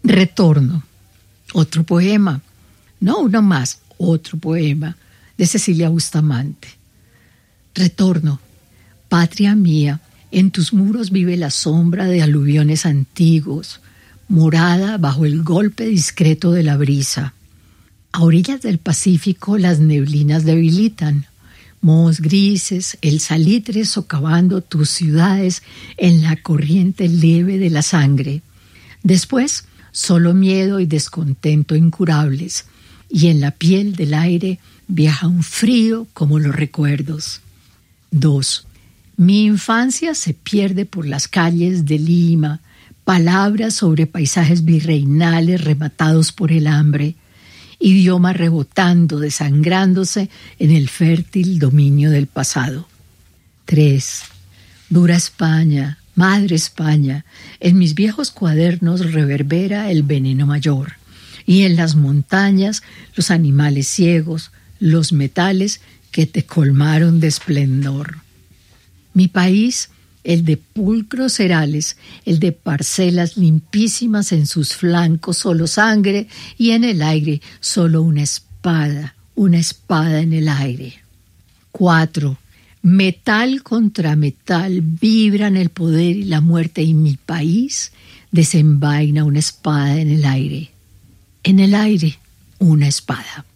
Retorno, otro poema. No uno más, otro poema de Cecilia Bustamante. Retorno, patria mía, en tus muros vive la sombra de aluviones antiguos, morada bajo el golpe discreto de la brisa. A orillas del Pacífico las neblinas debilitan, mohos grises, el salitre socavando tus ciudades en la corriente leve de la sangre. Después, solo miedo y descontento incurables, y en la piel del aire viaja un frío como los recuerdos. 2. Mi infancia se pierde por las calles de Lima, palabras sobre paisajes virreinales rematados por el hambre, idioma rebotando, desangrándose en el fértil dominio del pasado. 3. Dura España, madre España, en mis viejos cuadernos reverbera el veneno mayor, y en las montañas los animales ciegos, los metales que te colmaron de esplendor. Mi país, el de pulcros cerales, el de parcelas limpísimas en sus flancos solo sangre y en el aire solo una espada en el aire. 4. Metal contra metal vibran el poder y la muerte y mi país desenvaina una espada en el aire. En el aire, una espada.